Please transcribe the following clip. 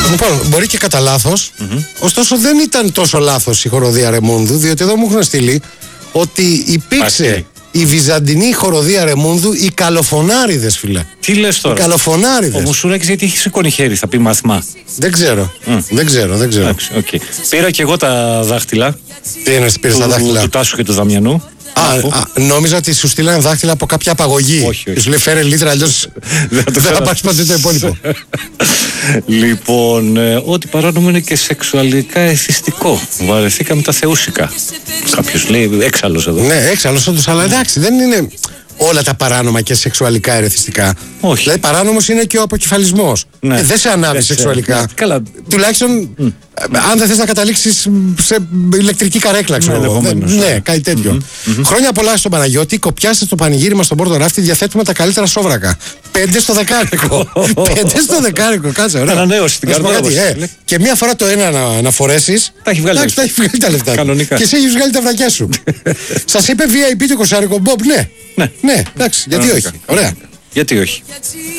Λοιπόν, μπορεί και κατά λάθος, ωστόσο δεν ήταν τόσο λάθος η χοροδία Ρεμούνδου, διότι εδώ μου έχουν στείλει ότι υπήρξε η βυζαντινή χοροδία Ρεμούνδου, οι καλοφωνάριδες, φίλε. Τι λες τώρα? Οι καλοφωνάριδες. Ο Μουσουράκης γιατί έχει σηκώνει χέρι, θα πει μαθημά. Δεν ξέρω. Δεν ξέρω. Εντάξει, okay. Πήρα και εγώ τα δάχτυλα. Τι είναι, πήρες τα δάχτυλα? Του Τάσου και του Δαμιανού. Νόμιζα ότι σου στείλανε δάχτυλα από κάποια απαγωγή. Όχι. Σου λέει φέρε λίτρα, αλλιώς δεν θα πάρεις ποτέ το υπόλοιπο. Λοιπόν, ό,τι παράνομο είναι και σεξουαλικά εθιστικό. Βαρεθήκαμε τα θεούσικα. Κάποιος λέει έξαλλος εδώ. Ναι, έξαλλος όντως, αλλά εντάξει, δεν είναι όλα τα παράνομα και σεξουαλικά ερεθιστικά. Όχι. Δηλαδή παράνομος είναι και ο αποκεφαλισμός. Ναι. Δεν σε ανάβει σεξουαλικά. Καλά. Τουλάχιστον αν δεν θες να καταλήξεις σε ηλεκτρική καρέκλα, ξέρω εγώ. Ναι, κάτι τέτοιο. Χρόνια πολλά στον Παναγιώτη. Κοπιάστε στο πανηγύρι στο Πόρτο Ράφτη. Διαθέτουμε τα καλύτερα σόβρακα. 5 στο δεκάρικο. 5 στο δεκάρικο, κάτσε, ωραία. Ανανέωση την καρδιά. Και μία φορά το ένα να φορέσεις. Τα έχει βγάλει. Τα έχει βγάλει τα λεφτά. Κανονικά. Και εσύ έχεις βγάλει τα βρακιά σου. Σας είπε VIP το 20 Μπομπ, ναι. Ναι, εντάξει, γιατί όχι. Ωραία. Γιατί όχι.